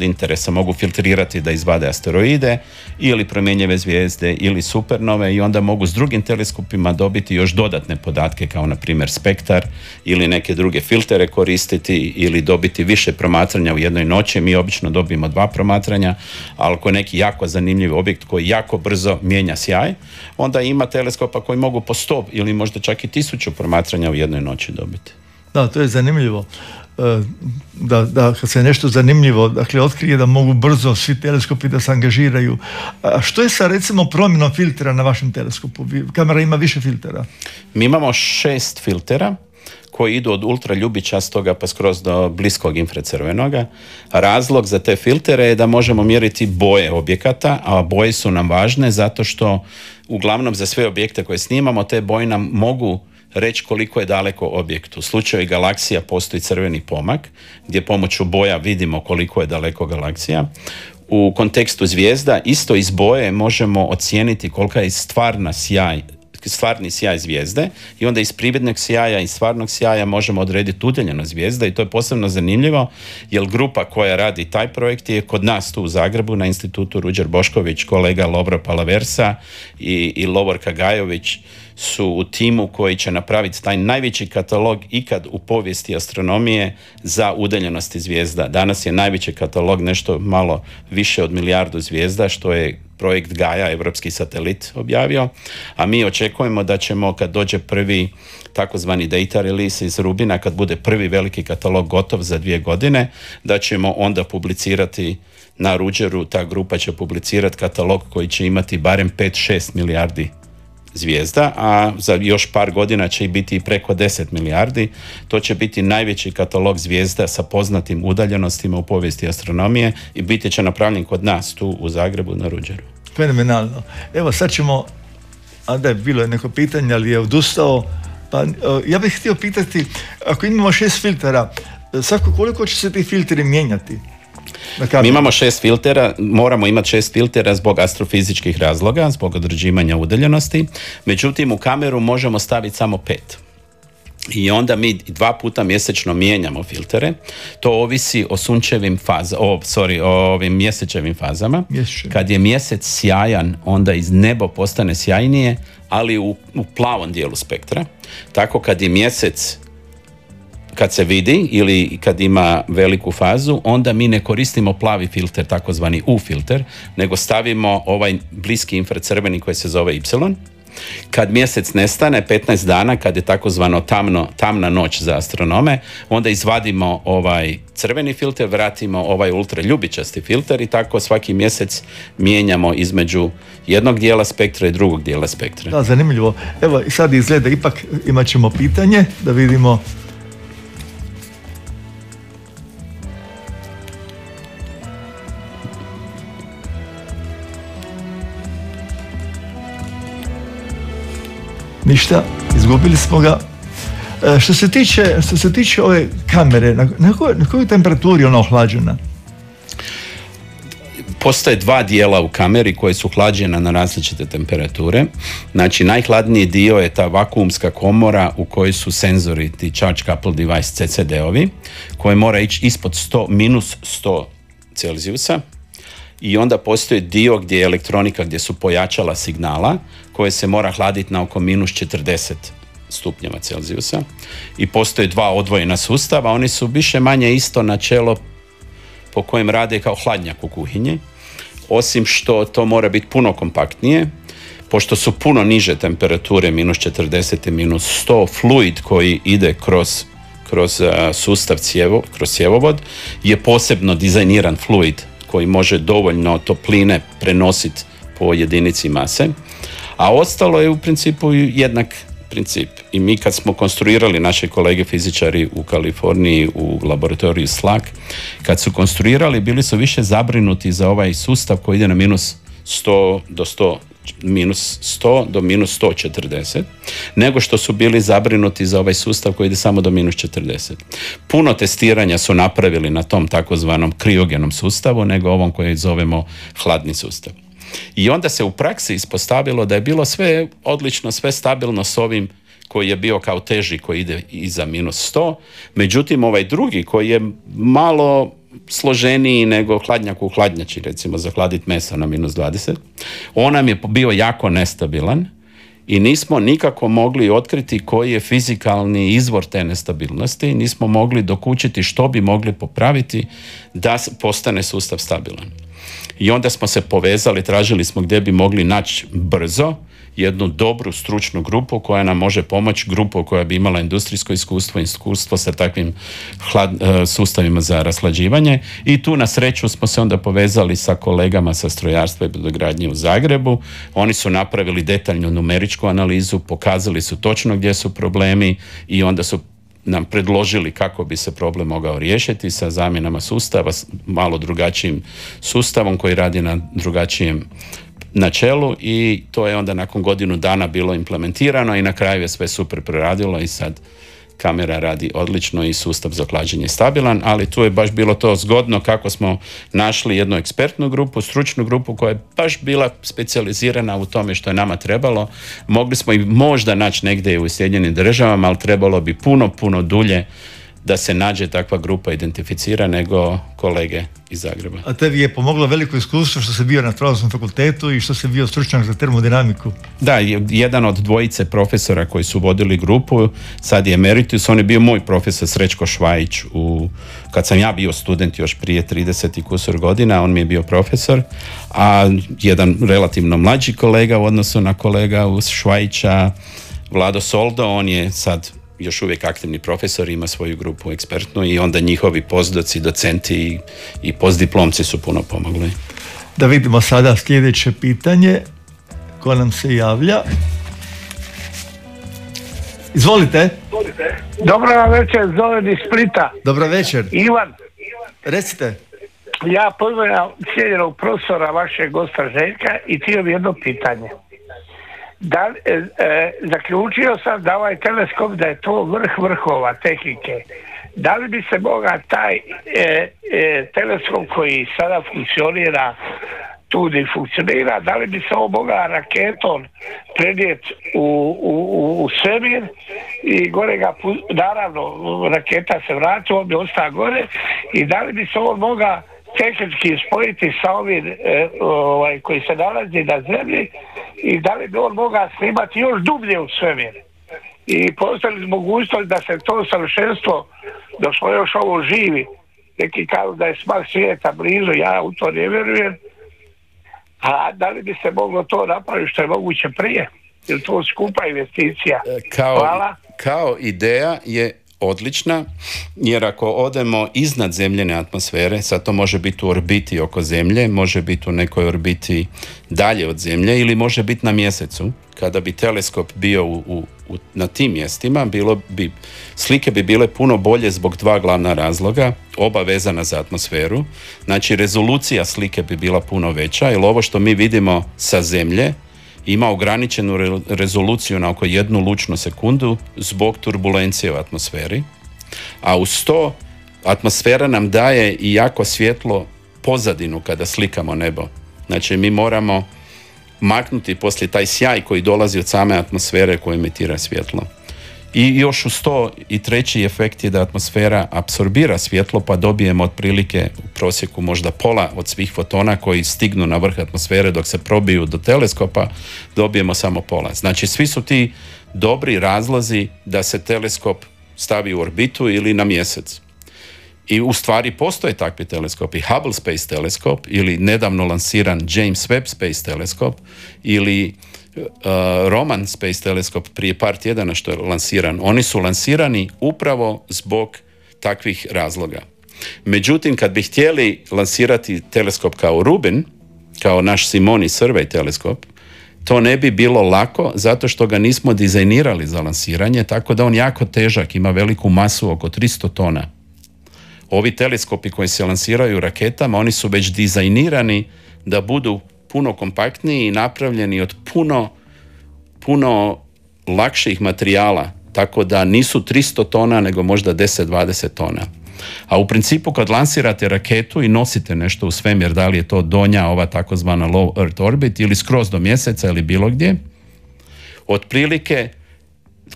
od interesa. Mogu filtrirati da izvade asteroide ili promjenjive zvijezde ili supernove i onda mogu s drugim teleskopima dobiti još dodatne podatke kao na primjer spektar ili neke druge filtere koristiti ili dobiti više promatranja u jednoj noći. Mi obično dobijemo 2 promatranja, ali ako je neki jako zanimljiv objekt koji jako brzo mijenja sjaj, onda ima teleskopa koji mogu po 100 ili možda čak i 1000 promatranja u jednoj noći dobiti. Da, to je zanimljivo. Da kad se nešto zanimljivo, dakle, otkrije da mogu brzo svi teleskopi da se angažiraju. A što je sa, recimo, promjenom filtera na vašem teleskopu? Kamera ima više filtera. Mi imamo 6 filtera koji idu od ultraljubičastoga pa skroz do bliskog infracrvenoga. Razlog za te filtere je da možemo mjeriti boje objekata, a boje su nam važne zato što uglavnom za sve objekte koje snimamo te boje nam mogu reći koliko je daleko objekt. U slučaju galaksija postoji crveni pomak gdje pomoću boja vidimo koliko je daleko galaksija. U kontekstu zvijezda isto iz boje možemo ocijeniti kolika je stvarni sjaj zvijezde i onda iz prividnog sjaja i stvarnog sjaja možemo odrediti udaljenost zvijezde i to je posebno zanimljivo jer grupa koja radi taj projekt je kod nas tu u Zagrebu na institutu Ruđer Bošković, kolega Lovro Palaversa i Lovor Kagajović su u timu koji će napraviti taj najveći katalog ikad u povijesti astronomije za udaljenosti zvijezda. Danas je najveći katalog nešto malo više od 1 milijardu zvijezda, što je projekt Gaia, evropski satelit, objavio, a mi očekujemo da ćemo kad dođe prvi takozvani data release iz Rubina, kad bude prvi veliki katalog gotov za 2 godine, da ćemo onda publicirati na Ruđeru, ta grupa će publicirati katalog koji će imati barem 5-6 milijardi zvijezda, a za još par godina će i biti preko 10 milijardi. To će biti najveći katalog zvijezda sa poznatim udaljenostima u povijesti astronomije i biti će napravljen kod nas tu u Zagrebu na Ruđeru. Fenomenalno. Evo sad ćemo, a da, bilo je neko pitanje, ali je odustao. Pa, ja bih htio pitati, ako imamo 6 filtera, svako koliko će se ti filteri mijenjati? Mi imamo 6 filtera, moramo imati 6 filtera zbog astrofizičkih razloga, zbog određivanja udaljenosti, međutim u kameru možemo staviti samo 5. I onda mi 2 puta mjesečno mijenjamo filtere. To ovisi o sunčevim o ovim mjesečevim fazama. Kad je mjesec sjajan, onda iz nebo postane sjajnije, ali u plavom dijelu spektra. Tako kad je mjesec kad se vidi ili kad ima veliku fazu, onda mi ne koristimo plavi filter, takozvani U filter, nego stavimo ovaj bliski infracrveni koji se zove Y. Kad mjesec nestane, 15 dana, kad je takozvano tamna noć za astronome, onda izvadimo ovaj crveni filter, vratimo ovaj ultraljubičasti filter i tako svaki mjesec mijenjamo između jednog dijela spektra i drugog dijela spektra. Da, zanimljivo. Evo, sad izgleda, ipak imat ćemo pitanje, da vidimo. Ništa, izgubili smo ga. Što se tiče ove kamere, na kojoj temperaturi je ona ohlađena? Postoje 2 dijela u kameri koje su hlađena na različite temperature. Znači, najhladniji dio je ta vakuumska komora u kojoj su senzori, ti Charge Coupled Device CCD-ovi, koje mora ići ispod minus 100 Celzijusa. I onda postoji dio gdje je elektronika, gdje su pojačala signala, koje se mora hladiti na oko minus 40 stupnjeva Celzijusa. I postoje 2 odvojena sustava, oni su više manje isto načelo po kojem rade kao hladnjak u kuhinji, osim što to mora biti puno kompaktnije, pošto su puno niže temperature, minus 40 i minus 100, fluid koji ide kroz sustav kroz cjevovod je posebno dizajniran fluid koji može dovoljno topline prenositi po jedinici mase, a ostalo je u principu jednak princip. I mi kad smo konstruirali, naše kolege fizičari u Kaliforniji u laboratoriju SLAC, kad su konstruirali, bili su više zabrinuti za ovaj sustav koji ide na minus 100 do minus 140, nego što su bili zabrinuti za ovaj sustav koji ide samo do minus 40. Puno testiranja su napravili na tom takozvanom kriogenom sustavu, nego ovom koji zovemo hladni sustav. I onda se u praksi ispostavilo da je bilo sve odlično, sve stabilno s ovim koji je bio kao teži, koji ide iza minus 100. Međutim, ovaj drugi koji je malo složeniji nego hladnjak u hladnjači, recimo za hladit meso na -20. On nam je bio jako nestabilan i nismo nikako mogli otkriti koji je fizikalni izvor te nestabilnosti, nismo mogli dokučiti što bi mogli popraviti da postane sustav stabilan. I onda smo se povezali, tražili smo gdje bi mogli naći brzo jednu dobru stručnu grupu koja nam može pomoći, grupu koja bi imala industrijsko iskustvo sa takvim sustavima za raslađivanje, i tu na sreću smo se onda povezali sa kolegama sa strojarstva i brodogradnje u Zagrebu. Oni su napravili detaljnu numeričku analizu, pokazali su točno gdje su problemi i onda su nam predložili kako bi se problem mogao riješiti sa zamjenama sustava, s malo drugačijim sustavom koji radi na drugačijem načelu, i to je onda nakon godinu dana bilo implementirano i na kraju je sve super proradilo i sad kamera radi odlično i sustav za hlađenje je stabilan, ali tu je baš bilo to zgodno kako smo našli jednu ekspertnu grupu, stručnu grupu koja je baš bila specijalizirana u tome što je nama trebalo. Mogli smo i možda naći negdje u Sjedinjenim Državama, ali trebalo bi puno dulje da se nađe takva grupa, identificira, nego kolege iz Zagreba. A tebi je pomoglo veliko iskustvo što si bio na Pravosudnom fakultetu i što si bio stručnjak za termodinamiku? Da, jedan od dvojice profesora koji su vodili grupu, sad je emeritus, on je bio moj profesor Srećko Švajić, kad sam ja bio student još prije 30 i kusur godina, on mi je bio profesor, a jedan relativno mlađi kolega u odnosu na kolega uz Švajića, Vlado Soldo, on je sad još uvijek aktivni profesor, ima svoju grupu ekspertnu i onda njihovi postdoci, docenti i postdiplomci su puno pomogli. Da vidimo sada sljedeće pitanje ko nam se javlja. Izvolite. Dobro večer, zovem iz Splita. Dobro večer. Ivan. Recite. Ja pozdravljam cijenjenog profesora vašeg gosta Željka i htio bi jedno pitanje. Zaključio sam da ovaj teleskop, da je to vrh vrhova tehnike. Da li bi se mogao taj teleskop koji sada funkcionira, tu ne funkcionira, da li bi se on mogao raketom prenijeti u svemir i gore ga, naravno raketa se vrati, on bi ostao gore, i da li bi se on mogao tehnički spojiti sa ovim koji se nalazi na zemlji, i da li bi on mogao snimati još dublje u svemir. I postoji mogućnost da se to savršenstvo, dok smo još ovo živi, neki kažu da je smak svijeta blizu, ja u to ne vjerujem, a da li bi se moglo to napraviti što je moguće prije? Jer to skupa investicija. Hvala. Kao ideja je odlična, jer ako odemo iznad zemljene atmosfere, sad to može biti u orbiti oko Zemlje, može biti u nekoj orbiti dalje od Zemlje ili može biti na mjesecu. Kada bi teleskop bio na tim mjestima, slike bi bile puno bolje zbog dva glavna razloga, oba vezana za atmosferu. Znači, rezolucija slike bi bila puno veća, jer ovo što mi vidimo sa Zemlje ima ograničenu rezoluciju na oko 1 lučnu sekundu zbog turbulencije u atmosferi, a uz to atmosfera nam daje i jako svjetlo pozadinu kada slikamo nebo. Znači, mi moramo maknuti poslije taj sjaj koji dolazi od same atmosfere koja emitira svjetlo. I još uz to i treći efekt je da atmosfera apsorbira svjetlo, pa dobijemo otprilike u prosjeku možda pola od svih fotona koji stignu na vrh atmosfere dok se probiju do teleskopa, dobijemo samo pola. Znači, svi su ti dobri razlozi da se teleskop stavi u orbitu ili na mjesec. I u stvari postoje takvi teleskopi, Hubble Space teleskop ili nedavno lansiran James Webb Space teleskop ili Roman Space teleskop prije par tjedana što je lansiran. Oni su lansirani upravo zbog takvih razloga. Međutim, kad bi htjeli lansirati teleskop kao Rubin, kao naš Simoni Survey teleskop, to ne bi bilo lako zato što ga nismo dizajnirali za lansiranje, tako da on jako težak, ima veliku masu, oko 300 tona. Ovi teleskopi koji se lansiraju raketama, oni su već dizajnirani da budu puno kompaktniji i napravljeni od puno lakših materijala, tako da nisu 300 tona, nego možda 10-20 tona. A u principu kad lansirate raketu i nosite nešto u svemir, da li je to donja, ova takozvana low Earth orbit, ili skroz do mjeseca ili bilo gdje, otprilike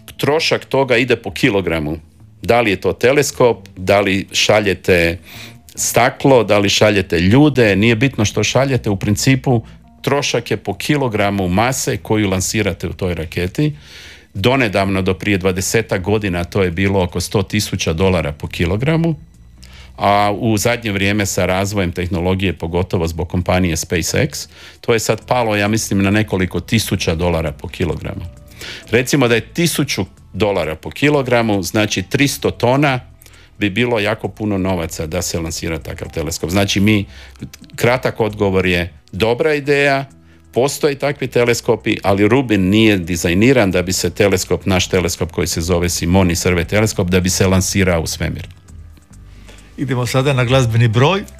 trošak toga ide po kilogramu. Da li je to teleskop, da li šaljete staklo, da li šaljete ljude, nije bitno što šaljete, u principu trošak je po kilogramu mase koju lansirate u toj raketi. Donedavno, do prije 20 godina, to je bilo oko $100,000 po kilogramu, a u zadnje vrijeme sa razvojem tehnologije, pogotovo zbog kompanije SpaceX, to je sad palo, ja mislim, na nekoliko $1,000 po kilogramu. Recimo da je $1,000 po kilogramu, znači 300 tona bi bilo jako puno novaca da se lansira takav teleskop. Znači kratak odgovor je dobra ideja, postoje takvi teleskopi, ali Rubin nije dizajniran da bi se naš teleskop koji se zove Simoni Survey teleskop, da bi se lansirao u svemir. Idemo sada na glazbeni broj.